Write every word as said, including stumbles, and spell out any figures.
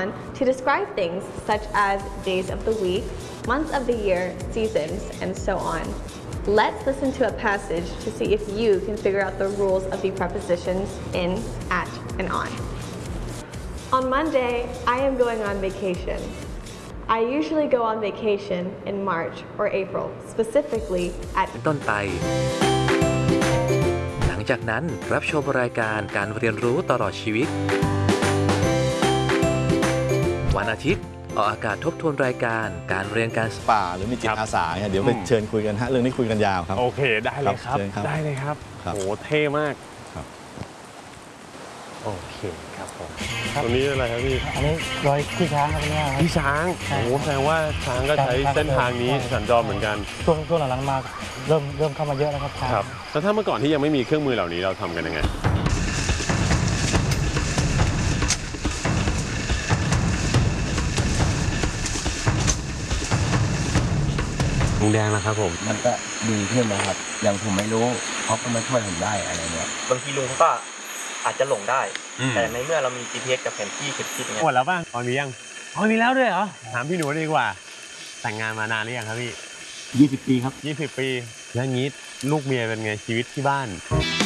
on to describe things such as days of the week, months of the year, seasons, and so on. Let's listen to a passage to see if you can figure out the rules of the prepositions in, at, and on. On Monday, I am going on vacation. I usually go on vacation in March or April, specifically at ต้นไปหลังจากนั้นรับชมรายการการเรียนรู้ตลอดชีวิตวันอาทิตย์ออกอากาศทบทวนรายการการเรียนการป่าหรือมีจิตอาสาเนี่ยเดี๋ยวไปเชิญคุยกันฮะเรื่องนี้คุยกันยาวครับโอเคได้เลยครับได้เลยครับโอ้เท่มากโอเคครับผมตรงนี้อะไรครับพี่อันนี้รอยขี้ช้างครับเนี่ยขี้ช้างโอ้แสดงว่าช้างก็ใช้เส้นทางนี้สัญจรเหมือนกันช่วงช่วงหลังๆมาเริ่มเริ่มเข้ามาเยอะแล้วครับครับแล้วถ้าเมื่อก่อนที่ยังไม่มีเครื่องมือเหล่านี้เราทำกันยังไงลุงแดงนะครับผมมันก็ดีขึ้นนะครับอย่างผมไม่รู้เขาก็มาช่วยผมได้อะไรเงี้ยบางทีลุงก็อาจจะหลงได้แต่ในเมื่อเรามี จี พี เอส กับแผนที่เก็บทิศเนี่ยหมดแล้วป่ะพอมียังพอมีแล้วด้วยเหรอถามพี่หนูดีกว่าแต่งงานมานานหรือยังครับพี่ยี่สิบปีครับยี่สิบปีแล้วงี้ลูกเมียเป็นไงชีวิตที่บ้าน